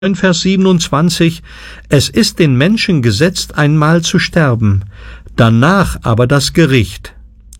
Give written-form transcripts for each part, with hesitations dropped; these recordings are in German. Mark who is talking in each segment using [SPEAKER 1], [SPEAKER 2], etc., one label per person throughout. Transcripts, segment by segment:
[SPEAKER 1] in Vers 27, es ist den Menschen gesetzt, einmal zu sterben, danach aber das Gericht.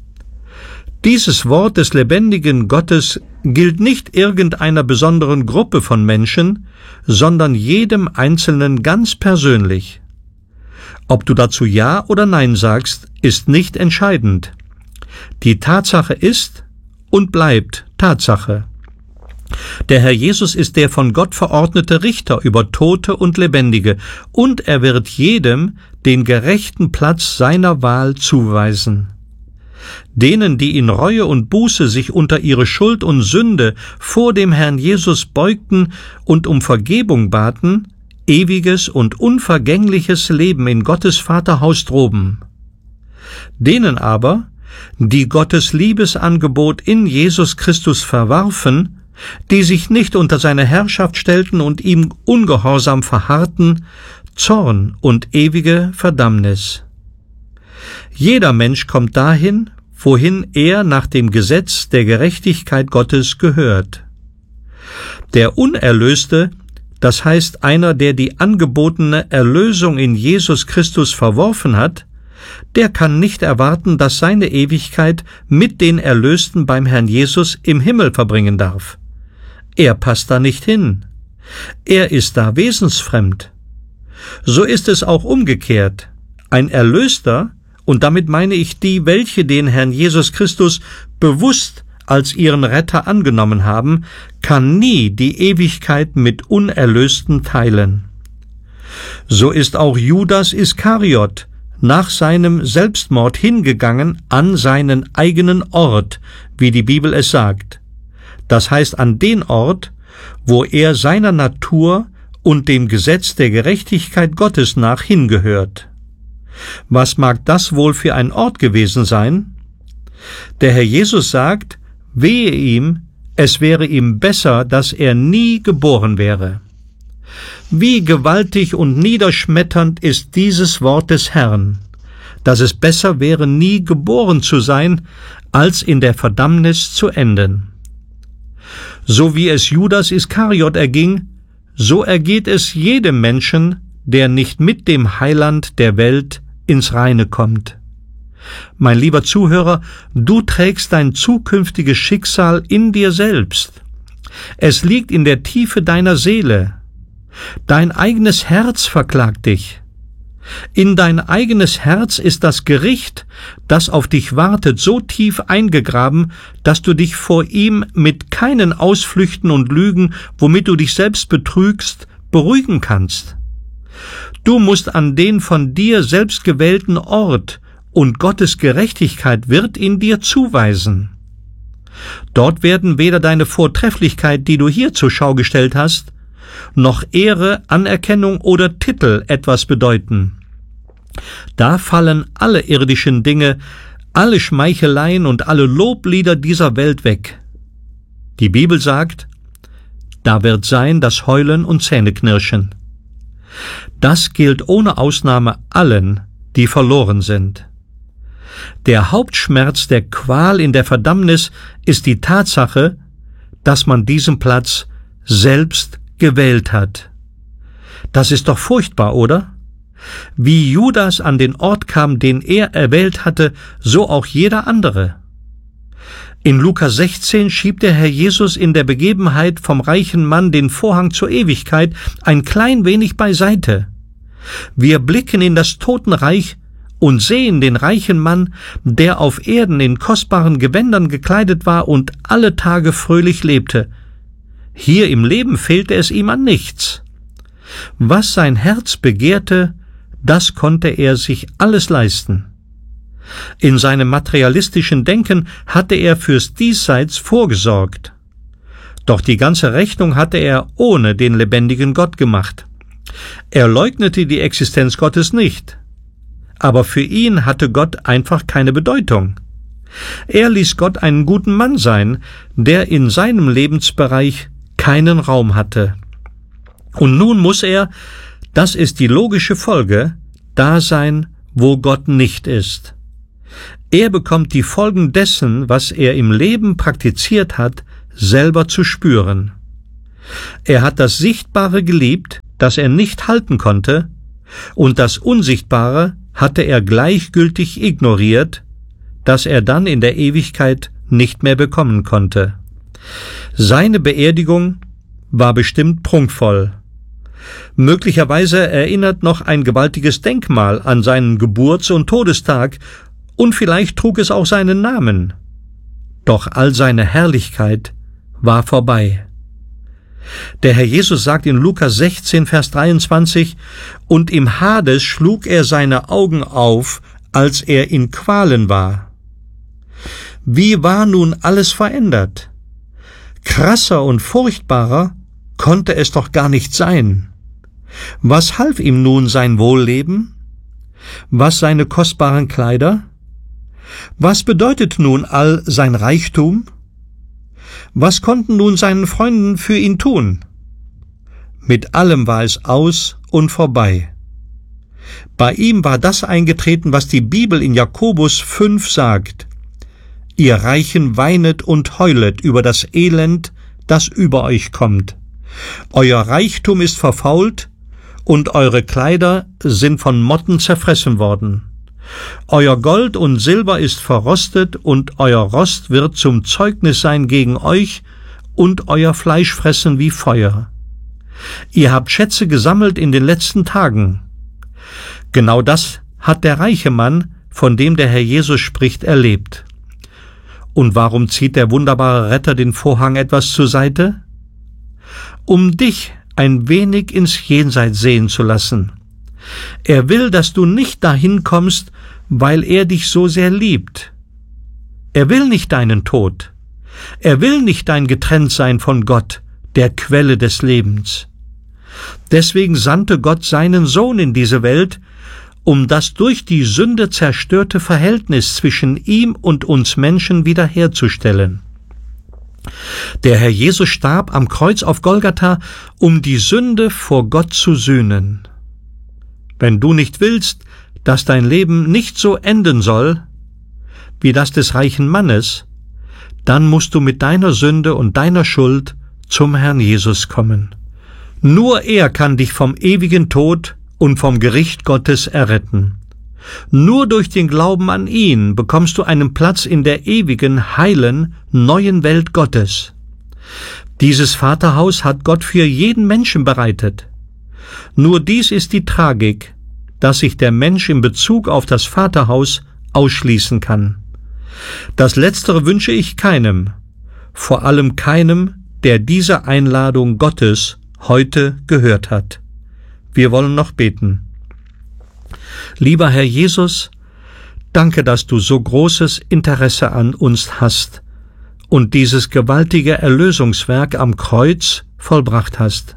[SPEAKER 1] Dieses Wort des lebendigen Gottes gilt nicht irgendeiner besonderen Gruppe von Menschen, sondern jedem Einzelnen ganz persönlich. Ob du dazu Ja oder Nein sagst, ist nicht entscheidend. Die Tatsache ist und bleibt Tatsache. Der Herr Jesus ist der von Gott verordnete Richter über Tote und Lebendige, und er wird jedem den gerechten Platz seiner Wahl zuweisen. Denen, die in Reue und Buße sich unter ihre Schuld und Sünde vor dem Herrn Jesus beugten und um Vergebung baten, ewiges und unvergängliches Leben in Gottes Vaterhaus droben. Denen aber, die Gottes Liebesangebot in Jesus Christus verwarfen, die sich nicht unter seine Herrschaft stellten und ihm ungehorsam verharrten, Zorn und ewige Verdammnis. Jeder Mensch kommt dahin, wohin er nach dem Gesetz der Gerechtigkeit Gottes gehört. Der Unerlöste, das heißt einer, der die angebotene Erlösung in Jesus Christus verworfen hat, der kann nicht erwarten, dass seine Ewigkeit mit den Erlösten beim Herrn Jesus im Himmel verbringen darf. Er passt da nicht hin. Er ist da wesensfremd. So ist es auch umgekehrt. Ein Erlöster, und damit meine ich die, welche den Herrn Jesus Christus bewusst als ihren Retter angenommen haben, kann nie die Ewigkeit mit Unerlösten teilen. So ist auch Judas Iskariot nach seinem Selbstmord hingegangen an seinen eigenen Ort, wie die Bibel es sagt. Das heißt an den Ort, wo er seiner Natur und dem Gesetz der Gerechtigkeit Gottes nach hingehört. Was mag das wohl für ein Ort gewesen sein? Der Herr Jesus sagt, wehe ihm, es wäre ihm besser, dass er nie geboren wäre. Wie gewaltig und niederschmetternd ist dieses Wort des Herrn, dass es besser wäre, nie geboren zu sein, als in der Verdammnis zu enden. So wie es Judas Iskariot erging, so ergeht es jedem Menschen, der nicht mit dem Heiland der Welt ins Reine kommt. Mein lieber Zuhörer, du trägst dein zukünftiges Schicksal in dir selbst. Es liegt in der Tiefe deiner Seele. Dein eigenes Herz verklagt dich. In dein eigenes Herz ist das Gericht, das auf dich wartet, so tief eingegraben, dass du dich vor ihm mit keinen Ausflüchten und Lügen, womit du dich selbst betrügst, beruhigen kannst. Du musst an den von dir selbst gewählten Ort, und Gottes Gerechtigkeit wird ihn dir zuweisen. Dort werden weder deine Vortrefflichkeit, die du hier zur Schau gestellt hast, noch Ehre, Anerkennung oder Titel etwas bedeuten. Da fallen alle irdischen Dinge, alle Schmeicheleien und alle Loblieder dieser Welt weg. Die Bibel sagt, da wird sein das Heulen und Zähneknirschen. Das gilt ohne Ausnahme allen, die verloren sind. Der Hauptschmerz der Qual in der Verdammnis ist die Tatsache, dass man diesen Platz selbst gewählt hat. Das ist doch furchtbar, oder? Wie Judas an den Ort kam, den er erwählt hatte, so auch jeder andere. In Lukas 16 schiebt der Herr Jesus in der Begebenheit vom reichen Mann den Vorhang zur Ewigkeit ein klein wenig beiseite. Wir blicken in das Totenreich und sehen den reichen Mann, der auf Erden in kostbaren Gewändern gekleidet war und alle Tage fröhlich lebte. Hier im Leben fehlte es ihm an nichts. Was sein Herz begehrte, das konnte er sich alles leisten. In seinem materialistischen Denken hatte er fürs Diesseits vorgesorgt. Doch die ganze Rechnung hatte er ohne den lebendigen Gott gemacht. Er leugnete die Existenz Gottes nicht. Aber für ihn hatte Gott einfach keine Bedeutung. Er ließ Gott einen guten Mann sein, der in seinem Lebensbereich keinen Raum hatte. Und nun muss er, das ist die logische Folge, da sein, wo Gott nicht ist. Er bekommt die Folgen dessen, was er im Leben praktiziert hat, selber zu spüren. Er hat das Sichtbare geliebt, das er nicht halten konnte, und das Unsichtbare hatte er gleichgültig ignoriert, das er dann in der Ewigkeit nicht mehr bekommen konnte. Seine Beerdigung war bestimmt prunkvoll. Möglicherweise erinnert noch ein gewaltiges Denkmal an seinen Geburts- und Todestag, und vielleicht trug es auch seinen Namen. Doch all seine Herrlichkeit war vorbei. Der Herr Jesus sagt in Lukas 16, Vers 23, »Und im Hades schlug er seine Augen auf, als er in Qualen war.« Wie war nun alles verändert? Krasser und furchtbarer konnte es doch gar nicht sein. Was half ihm nun sein Wohlleben? Was seine kostbaren Kleider? Was bedeutet nun all sein Reichtum? Was konnten nun seinen Freunden für ihn tun? Mit allem war es aus und vorbei. Bei ihm war das eingetreten, was die Bibel in Jakobus 5 sagt. Ihr Reichen weinet und heulet über das Elend, das über euch kommt. Euer Reichtum ist verfault, und eure Kleider sind von Motten zerfressen worden. Euer Gold und Silber ist verrostet, und euer Rost wird zum Zeugnis sein gegen euch, und euer Fleisch fressen wie Feuer. Ihr habt Schätze gesammelt in den letzten Tagen. Genau das hat der reiche Mann, von dem der Herr Jesus spricht, erlebt. Und warum zieht der wunderbare Retter den Vorhang etwas zur Seite? Um dich ein wenig ins Jenseits sehen zu lassen. Er will, dass du nicht dahin kommst, weil er dich so sehr liebt. Er will nicht deinen Tod. Er will nicht dein Getrenntsein von Gott, der Quelle des Lebens. Deswegen sandte Gott seinen Sohn in diese Welt, um das durch die Sünde zerstörte Verhältnis zwischen ihm und uns Menschen wiederherzustellen. Der Herr Jesus starb am Kreuz auf Golgatha, um die Sünde vor Gott zu sühnen. Wenn du nicht willst, dass dein Leben nicht so enden soll, wie das des reichen Mannes, dann musst du mit deiner Sünde und deiner Schuld zum Herrn Jesus kommen. Nur er kann dich vom ewigen Tod und vom Gericht Gottes erretten. Nur durch den Glauben an ihn bekommst du einen Platz in der ewigen, heilen, neuen Welt Gottes. Dieses Vaterhaus hat Gott für jeden Menschen bereitet. Nur dies ist die Tragik, dass sich der Mensch in Bezug auf das Vaterhaus ausschließen kann. Das Letztere wünsche ich keinem, vor allem keinem, der diese Einladung Gottes heute gehört hat. Wir wollen noch beten. Lieber Herr Jesus, danke, dass du so großes Interesse an uns hast und dieses gewaltige Erlösungswerk am Kreuz vollbracht hast.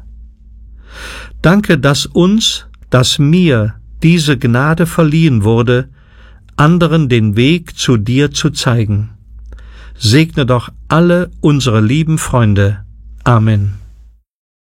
[SPEAKER 1] Danke, dass mir diese Gnade verliehen wurde, anderen den Weg zu dir zu zeigen. Segne doch alle unsere lieben Freunde. Amen.